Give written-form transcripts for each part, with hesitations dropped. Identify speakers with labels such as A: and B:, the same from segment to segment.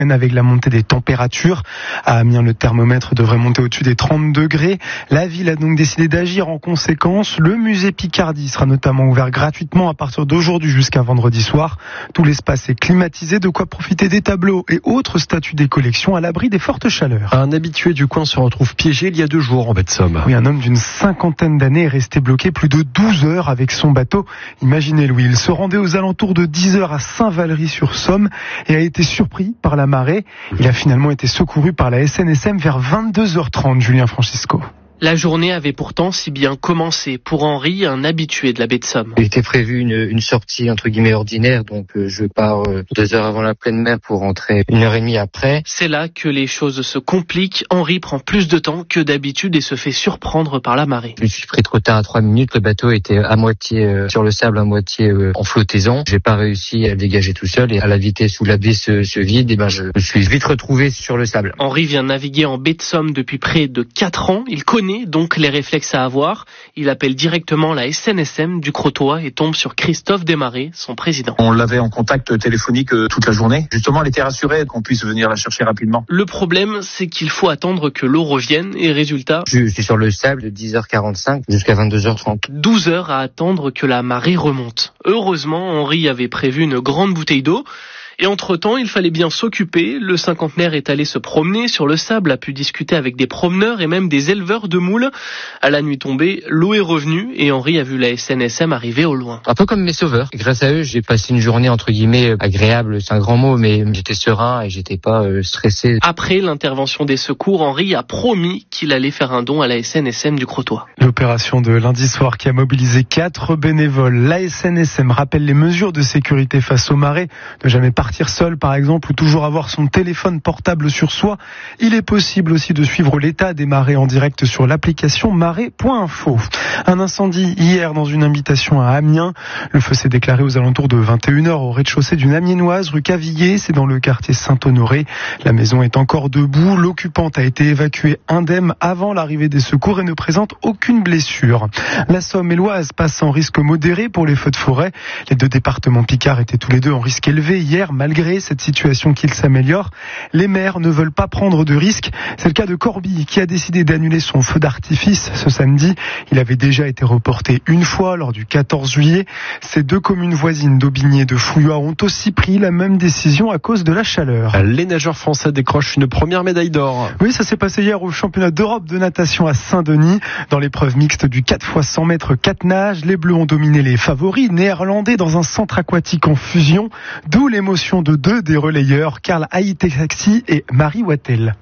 A: avec la montée des températures. À Amiens, le thermomètre devrait monter au-dessus des 30 degrés. La ville a donc décidé d'agir en conséquence. Le musée Picardie sera notamment ouvert gratuitement à partir d'aujourd'hui jusqu'à vendredi soir. Tout l'espace est climatisé, de quoi profiter des tableaux et autres statues des collections à l'abri des fortes chaleurs.
B: Un habitué du coin se retrouve piégé il y a 2 jours en baie de Somme.
A: Oui, un homme d'une 50aine d'années est resté bloqué plus de 12 heures avec son bateau. Imaginez, Louis, il se rendait aux alentours de 10 heures à Saint-Valery-sur-Somme et a été surpris par la marée. Il a finalement été secouru par la SNSM vers 22h30, Julien Francisco.
C: La journée avait pourtant si bien commencé pour Henri, un habitué de la baie de Somme.
D: Il était prévu une sortie entre guillemets ordinaire, donc je pars 2 heures avant la pleine mer pour rentrer 1h30 après.
C: C'est là que les choses se compliquent. Henri prend plus de temps que d'habitude et se fait surprendre par la marée.
D: Je me suis pris trop tard à 3 minutes, le bateau était à moitié sur le sable, à moitié en flottaison. J'ai pas réussi à le dégager tout seul et à la vitesse où la baie se vide, je me suis vite retrouvé sur le sable.
C: Henri vient naviguer en baie de Somme depuis près de 4 ans. Il connaît donc les réflexes à avoir. Il appelle directement la SNSM du Crotoy et tombe sur Christophe Desmarais, son président.
E: On l'avait en contact téléphonique toute la journée. Justement, elle était rassurée qu'on puisse venir la chercher rapidement.
C: Le problème, c'est qu'il faut attendre que l'eau revienne et résultat...
D: Je suis sur le sable de 10h45 jusqu'à 22h30.
C: 12 heures à attendre que la marée remonte. Heureusement, Henri avait prévu une grande bouteille d'eau. Et entre-temps, il fallait bien s'occuper. Le cinquantenaire est allé se promener sur le sable, a pu discuter avec des promeneurs et même des éleveurs de moules. À la nuit tombée, l'eau est revenue et Henri a vu la SNSM arriver au loin.
D: Un peu comme mes sauveurs. Grâce à eux, j'ai passé une journée entre guillemets agréable, c'est un grand mot, mais j'étais serein et j'étais pas stressé.
C: Après l'intervention des secours, Henri a promis qu'il allait faire un don à la SNSM du Crotoy.
A: L'opération de lundi soir qui a mobilisé 4 bénévoles. La SNSM rappelle les mesures de sécurité face aux marées, ne jamais partir seul par exemple ou toujours avoir son téléphone portable sur soi. Il est possible aussi de suivre l'état des marées en direct sur l'application marée.info. Un incendie hier dans une habitation à Amiens. Le feu s'est déclaré aux alentours de 21h au rez-de-chaussée d'une Amiénoise rue Cavillé, c'est dans le quartier Saint-Honoré. La maison est encore debout, l'occupante a été évacuée indemne avant l'arrivée des secours et ne présente aucune blessure. La Somme et l'Oise passent en risque modéré pour les feux de forêt. Les 2 départements picards étaient tous les 2 en risque élevé hier. Malgré cette situation qui s'améliore, les maires ne veulent pas prendre de risques. C'est le cas de Corbie qui a décidé d'annuler son feu d'artifice ce samedi. Il avait déjà été reporté une fois lors du 14 juillet. Ces 2 communes voisines d'Aubigné et de Fouillois ont aussi pris la même décision à cause de la chaleur.
B: Les nageurs français décrochent une première médaille d'or.
A: Oui, ça s'est passé hier au championnat d'Europe de natation à Saint-Denis. Dans l'épreuve mixte du 4x100 mètres 4 nages, les Bleus ont dominé les favoris néerlandais dans un centre aquatique en fusion, d'où l'émotion de 2 des relayeurs, Karl Aitexaxi et Marie Wattel.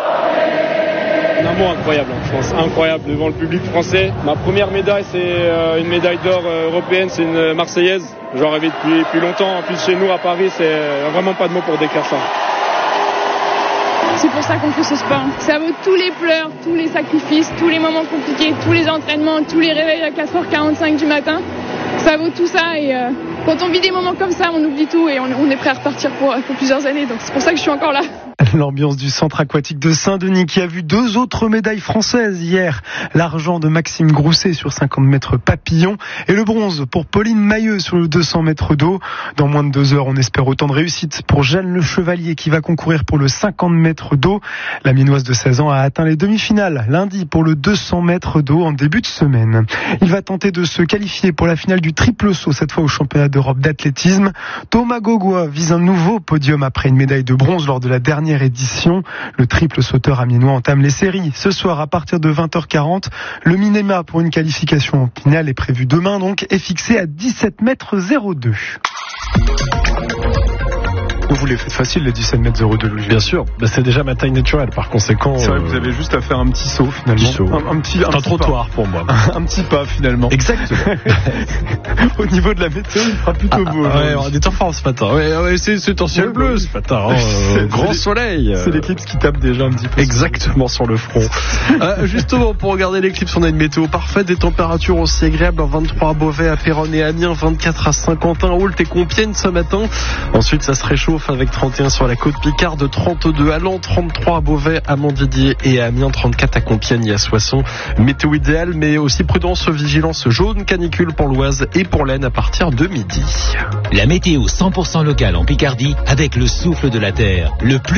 F: Un amour incroyable, je pense, incroyable devant le public français. Ma première médaille, c'est une médaille d'or européenne, c'est une Marseillaise. J'en rêvais depuis longtemps. En plus, chez nous à Paris, c'est vraiment pas de mots pour décrire ça.
G: C'est pour ça qu'on fait ce sport. Ça vaut tous les pleurs, tous les sacrifices, tous les moments compliqués, tous les entraînements, tous les réveils à 4h45 du matin. Ça vaut tout ça et quand on vit des moments comme ça, on oublie tout et on est prêt à repartir pour plusieurs années. Donc c'est pour ça que je suis encore là.
A: L'ambiance du centre aquatique de Saint-Denis qui a vu 2 autres médailles françaises hier. L'argent de Maxime Grousset sur 50 mètres papillon et le bronze pour Pauline Mailleux sur le 200 mètres d'eau. Dans moins de 2 heures, on espère autant de réussite pour Jeanne Le Chevalier qui va concourir pour le 50 mètres d'eau. La Miennoise de 16 ans a atteint les demi-finales lundi pour le 200 mètres d'eau en début de semaine. Il va tenter de se qualifier pour la finale du triple saut, cette fois au championnat d'Europe d'athlétisme. Thomas Gogois vise un nouveau podium après une médaille de bronze lors de la dernière édition. Le triple sauteur amiénois entame les séries. Ce soir, à partir de 20h40, le minima pour une qualification en finale est prévu demain, donc, est fixé à 17 mètres 02. Vous les faites facile, les 17 mètres 02, Louis.
B: Bien sûr, c'est déjà ma taille naturelle, par conséquent...
A: C'est vrai, vous avez juste à faire un petit saut, finalement.
B: Un trottoir pour moi.
A: Un petit pas, finalement.
B: Exactement.
A: Au niveau de la météo, il fera plutôt beau.
B: Ouais, on est en forme ce matin. Ouais, c'est en ciel bleu ce matin. Grand soleil.
A: C'est l'éclipse qui tape déjà un petit peu.
B: Exactement sur le front. Justement, pour regarder l'éclipse, on a une météo parfaite, des températures aussi agréables. 23 à Beauvais, à Péronne et Amiens, 24 à Saint-Quentin, Oult et Compiègne ce matin. Ensuite, ça se réchauffe avec 31 sur la côte Picarde, 32 à Lens, 33 à Beauvais, à Montdidier et à Amiens, 34 à Compiègne et à Soissons. Météo idéale, mais aussi prudence, vigilance jaune, canicule pour l'Oise et pour l'Aisne à partir de midi.
H: La météo 100% locale en Picardie avec le souffle de la terre, le plus